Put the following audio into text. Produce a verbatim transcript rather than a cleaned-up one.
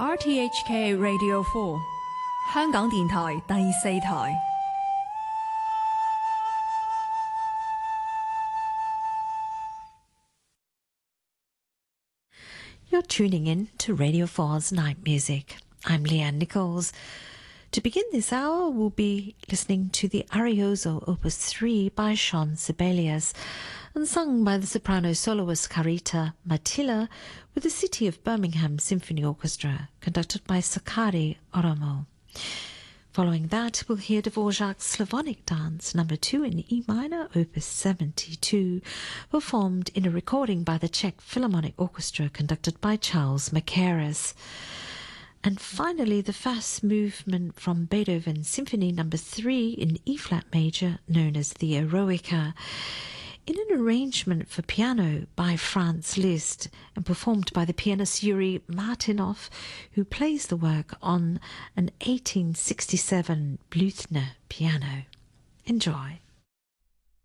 R T H K Radio four 香港電台第四台。 You're tuning in to Radio four's Night Music. I'm Leanne Nichols. To begin this hour, we'll be listening to the Arioso Opus three by Shawn Sibelius and sung by the soprano soloist Carita Matilla with the City of Birmingham Symphony Orchestra, conducted by Sakari Oromo. Following that, we'll hear Dvorak's Slavonic Dance number two in E minor, Opus seventy-two, performed in a recording by the Czech Philharmonic Orchestra, conducted by Charles Mackerras. And finally, the fast movement from Beethoven's Symphony number three in E-flat major, known as the Eroica, in an arrangement for piano by Franz Liszt and performed by the pianist Yuri Martinov, who plays the work on an eighteen sixty-seven Blüthner piano. Enjoy.